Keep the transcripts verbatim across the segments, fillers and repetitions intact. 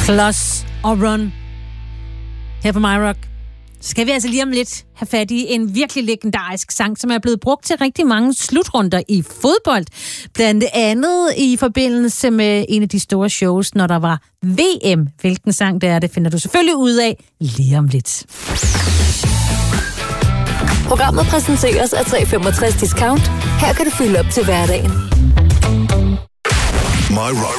Plus og Run her på MyRock. Så skal vi altså lige om lidt have fat i en virkelig legendarisk sang, som er blevet brugt til rigtig mange slutrunder i fodbold. Blandt andet i forbindelse med en af de store shows, når der var V M. Hvilken sang det er, det finder du selvfølgelig ud af lige om lidt. Programmet præsenteres af tre femogtres Discount. Her kan du fylde op til hverdagen. MyRock.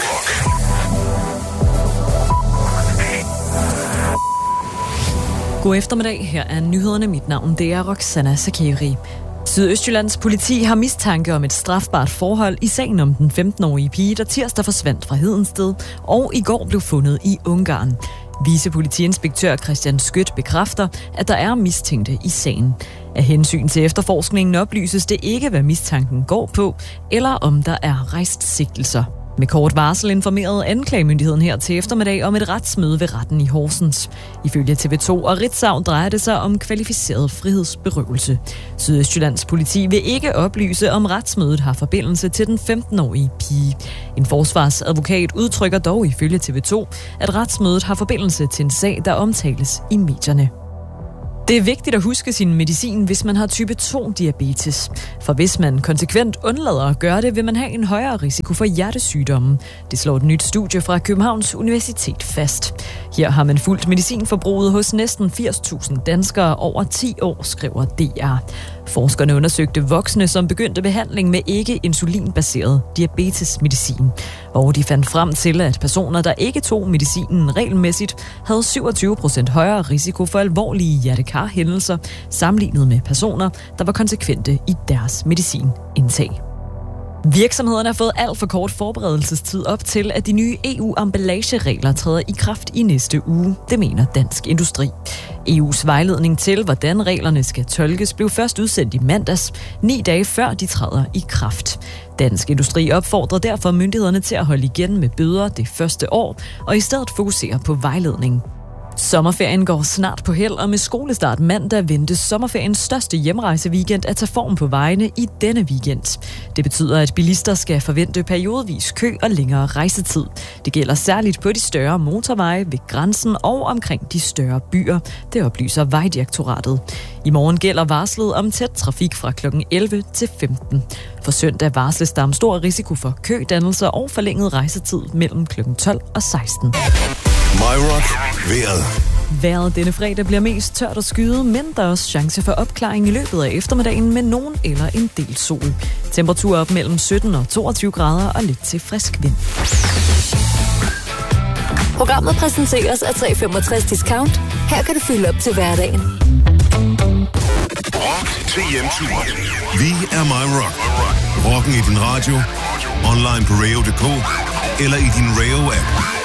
God eftermiddag. Her er nyhederne. Mit navn det er Roxana Sakeri. Sydøstjyllands politi har mistanke om et strafbart forhold i sagen om den femten-årige pige, der tirsdag forsvandt fra Hedensted og i går blev fundet i Ungarn. Vicepolitiinspektør Christian Skødt bekræfter, at der er mistænkte i sagen. Af hensyn til efterforskningen oplyses det ikke, hvad mistanken går på, eller om der er rejst sigtelser. Med kort varsel informerede anklagemyndigheden her til eftermiddag om et retsmøde ved retten i Horsens. Ifølge T V to og Ritzau drejer det sig om kvalificeret frihedsberøvelse. Sydøstjyllands politi vil ikke oplyse, om retsmødet har forbindelse til den femten-årige pige. En forsvarsadvokat udtrykker dog ifølge T V to, at retsmødet har forbindelse til en sag, der omtales i medierne. Det er vigtigt at huske sin medicin, hvis man har type to diabetes. For hvis man konsekvent undlader at gøre det, vil man have en højere risiko for hjertesygdomme. Det slår et nyt studie fra Københavns Universitet fast. Her har man fulgt medicinforbruget hos næsten firs tusind danskere over ti år, skriver D R. Forskerne undersøgte voksne, som begyndte behandling med ikke-insulinbaseret diabetesmedicin. Og de fandt frem til, at personer, der ikke tog medicinen regelmæssigt, havde syvogtyve procent højere risiko for alvorlige hjertekarhændelser, sammenlignet med personer, der var konsekvente i deres medicinindtag. Virksomhederne har fået alt for kort forberedelsestid op til, at de nye E U-emballageregler træder i kraft i næste uge, det mener Dansk Industri. E U's vejledning til, hvordan reglerne skal tolkes, blev først udsendt i mandags, ni dage før de træder i kraft. Dansk Industri opfordrer derfor myndighederne til at holde igen med bøder det første år, og i stedet fokusere på vejledning. Sommerferien går snart på held, og med skolestart mandag ventes sommerferiens største hjemrejseweekend at tage form på vejene i denne weekend. Det betyder, at bilister skal forvente periodevis kø og længere rejsetid. Det gælder særligt på de større motorveje ved grænsen og omkring de større byer, det oplyser Vejdirektoratet. I morgen gælder varslet om tæt trafik fra klokken elleve til femten. For søndag varsles der om stor risiko for kødannelser og forlænget rejsetid mellem klokken tolv og seksten. MyRock. Vejret. Vejret denne fredag bliver mest tørt og skyet, men der er også chance for opklaring i løbet af eftermiddagen med nogen eller en del sol. Temperatur op mellem sytten og toogtyve grader og lidt til frisk vind. Programmet præsenteres af tre femogtres Discount. Her kan du fylde op til hverdagen. Rock til hjemturen. Vi er MyRock. Rocken i din radio, online på radio punktum d k eller i din Radio-app.